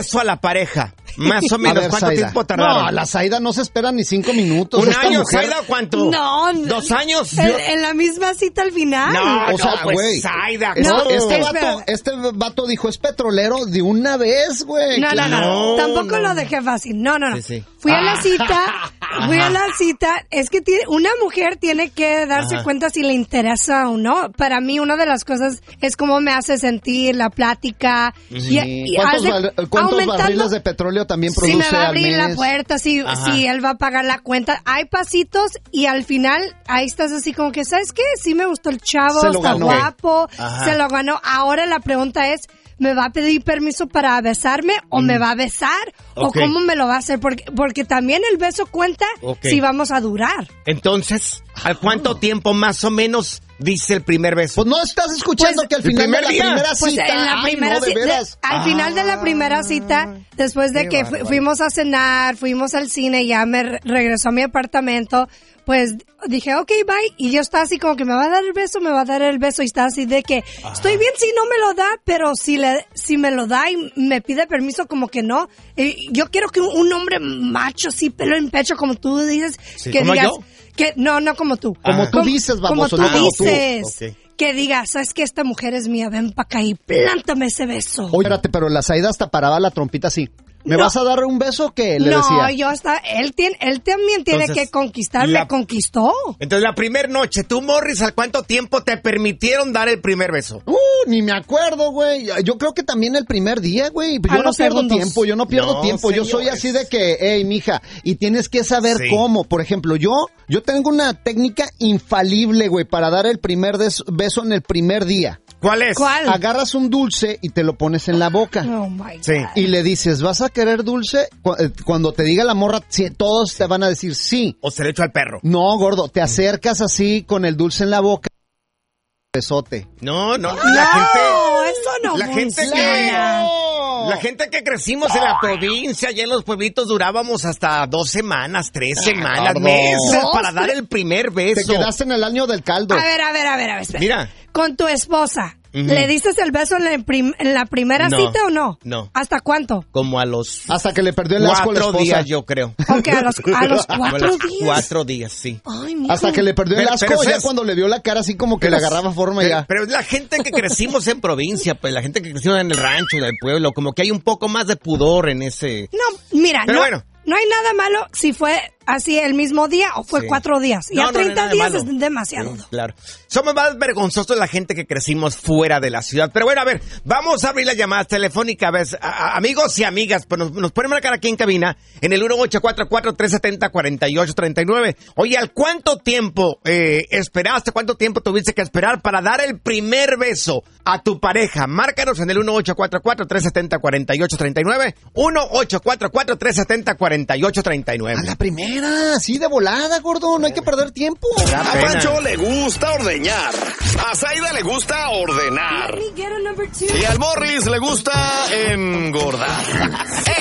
beso a la pareja? Más o menos, ¿cuánto tiempo tardaron? No, la Zaida no se espera ni 5 minutos. ¿Un año, Zaida, o cuánto? No. ¿2 años? En la misma cita al final. No, o sea, pues, güey. Zaida. Este vato dijo, es petrolero de una vez, güey. No. Tampoco lo dejé fácil. No. Sí. Fui a la cita. Es que una mujer tiene que darse cuenta si le interesa o no. Para mí, una de las cosas es cómo me hace sentir la plática. Y ¿Cuántos barriles de petróleo también produce si me va a al abrir mes? la puerta, si él va a pagar la cuenta. Hay pasitos y al final ahí estás así como que, ¿sabes qué? Sí me gustó el chavo, está guapo, se lo ganó. Ahora la pregunta es, ¿me va a pedir permiso para besarme o me va a besar? ¿O cómo me lo va a hacer? Porque también el beso cuenta si vamos a durar. Entonces, ¿al cuánto tiempo más o menos dice el primer beso? Pues no estás escuchando que al final de la primera cita. En la primera cita, al final de la primera cita, después de que fuimos a cenar, fuimos al cine, ya me regresó a mi apartamento, pues dije, ok, bye. Y yo estaba así como que me va a dar el beso. Y estaba así de que estoy bien si no me lo da, pero si me lo da y me pide permiso, como que no. Yo quiero que un hombre macho, sí, pelo en pecho, como tú dices, que ¿como digas... yo? Que, no como tú. Como tú dices, baboso. Como tú dices. Okay. Que digas, ¿sabes qué? Esta mujer es mía, ven para acá y plántame ese beso. Oye, espérate, pero la Zaida hasta paraba la trompita así. ¿Me vas a dar un beso o qué? Le decía. Él también tiene que conquistar, me conquistó. Entonces, la primera noche, tú, Morris, ¿al cuánto tiempo te permitieron dar el primer beso? Ni me acuerdo, güey. Yo creo que también el primer día, güey. Yo no pierdo tiempo, Yo soy así de que, hey, mija, y tienes que saber cómo. Por ejemplo, yo tengo una técnica infalible, güey, para dar el primer beso en el primer día. ¿Cuál es? Agarras un dulce y te lo pones en la boca. Oh, my God. Sí. Y le dices, ¿vas a querer dulce? Cuando te diga la morra, todos te van a decir sí. O se le echo al perro. No, gordo, te acercas así con el dulce en la boca. Besote. No. Eso no funciona. La gente que crecimos en la provincia y en los pueblitos durábamos hasta 2 semanas, 3 semanas, meses para dar el primer beso. Te quedaste en el año del caldo. A ver, espera. Mira. Con tu esposa, ¿le dices el beso en la primera cita o no? No. ¿Hasta cuánto? Como a los... Hasta que le perdió el asco a la esposa. 4 días, yo creo. Ok, a los 4 días. 4 días, sí. Ay, mijo. Hasta que le perdió el asco, ya cuando le vio la cara así como que le agarraba forma ya. Pero la gente que crecimimos en provincia, pues la gente que creció en el rancho, en el pueblo, como que hay un poco más de pudor en ese... No, mira, pero bueno. No hay nada malo si fue así el mismo día o fue 4 días. Ya 30 días es demasiado. Sí, claro. Somos más vergonzosos la gente que crecimos fuera de la ciudad. Pero bueno, a ver, vamos a abrir las llamadas telefónicas. Amigos y amigas, pues nos pueden marcar aquí en cabina en el 1844-370-4839. Oye, ¿al cuánto tiempo esperaste? ¿Cuánto tiempo tuviste que esperar para dar el primer beso a tu pareja? Márcanos en el 1844-370-4839. 1844-370-4839. A la primera, sí, de volada, gordo. No hay que perder tiempo. A Pancho le gusta ordeñar. A Zaida le gusta ordenar. Y al Morris le gusta engordar.